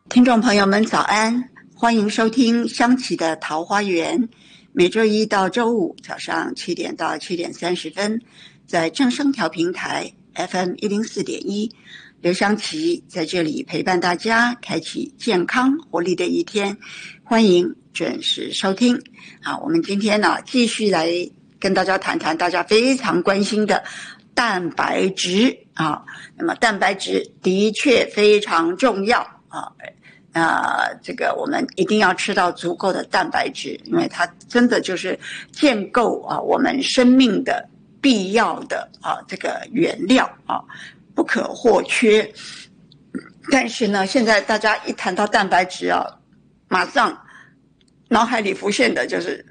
听众朋友们早安，欢迎收听香琪的桃花源，每周一到周五早上7点到7点30分，在正声调频台 FM 104.1，刘香琪在这里陪伴大家，开启健康活力的一天，欢迎准时收听。好，我们今天呢继续来跟大家谈谈大家非常关心的蛋白质啊。那么蛋白质的确非常重要啊。这个我们一定要吃到足够的蛋白质，因为它真的就是建构我们生命的必要的这个原料不可或缺。但是呢，现在大家一谈到蛋白质马上脑海里浮现的就是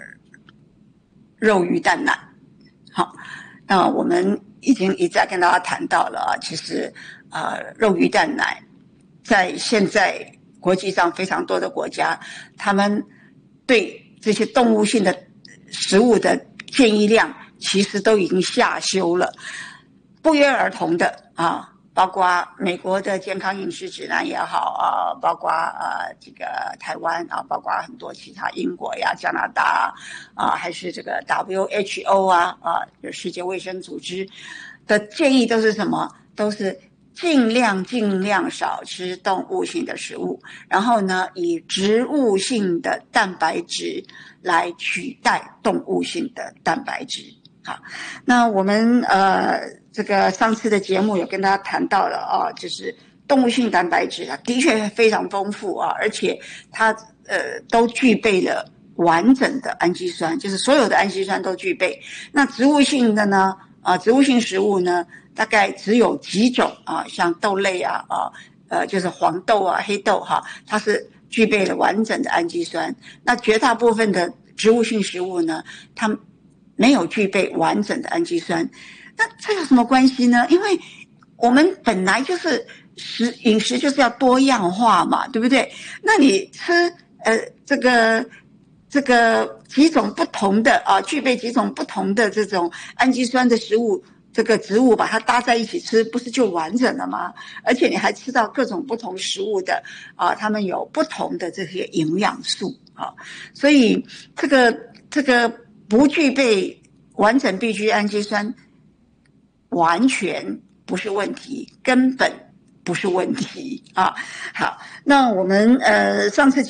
肉鱼蛋奶。好，那我们已经一再跟大家谈到了其实肉鱼蛋奶在现在国际上非常多的国家，他们对这些动物性的食物的建议量其实都已经下修了，不约而同的包括美国的健康饮食指南也好包括这个台湾包括很多其他英国呀、加拿大还是这个 WHO 世界卫生组织的建议都是什么？都是尽量少吃动物性的食物，然后呢，以植物性的蛋白质来取代动物性的蛋白质。好，那我们这个上次的节目有跟大家谈到了就是动物性蛋白质的确非常丰富而且它都具备了完整的氨基酸，就是所有的氨基酸都具备。那植物性的呢植物性食物呢大概只有几种像豆类就是黄豆黑豆它是具备了完整的氨基酸。那绝大部分的植物性食物呢，它没有具备完整的氨基酸。那这有什么关系呢？因为我们本来就是饮食就是要多样化嘛，对不对？那你吃这个几种不同的具备几种不同的这种氨基酸的食物，这个植物把它搭在一起吃，不是就完整了吗？而且你还吃到各种不同食物的它们有不同的这些营养素所以这个不具备完整必需氨基酸完全不是问题，根本不是问题好，那我们上次